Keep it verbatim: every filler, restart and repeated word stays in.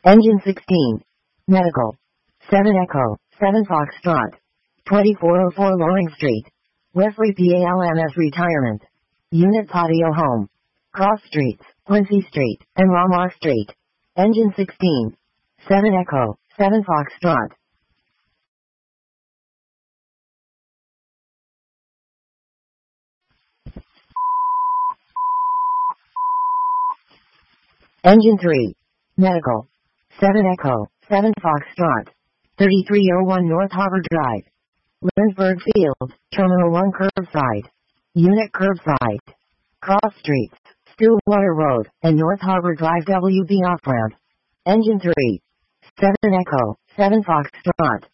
Engine sixteen. Medical. seven Echo, seven Foxtrot. twenty-four oh four Loring Street. Wesley P A L M S Retirement. Unit Patio Home. Cross Streets, Quincy Street, and Lamar Street. Engine sixteen. seven Echo, seven Foxtrot. Engine three. Medical. seven Echo, seven Foxtrot. thirty-three oh one North Harbor Drive. Lindbergh Field, Terminal one Curbside. Unit Curbside. Cross Streets, Stillwater Road, and North Harbor Drive W B Off-Ramp. Engine three. seven Echo, seven Foxtrot.